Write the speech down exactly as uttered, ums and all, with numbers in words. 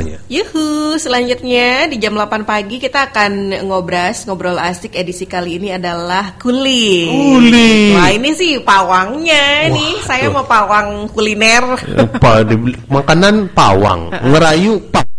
semuanya. Yuhu, selanjutnya di jam delapan pagi kita akan ngobras, ngobrol asik. Edisi kali ini adalah kuli. Kuli. Wah, ini sih pawangnya. Wah, nih saya tuh. Mau pawang kuliner. Pa, di, makanan pawang, ngerayu pawang.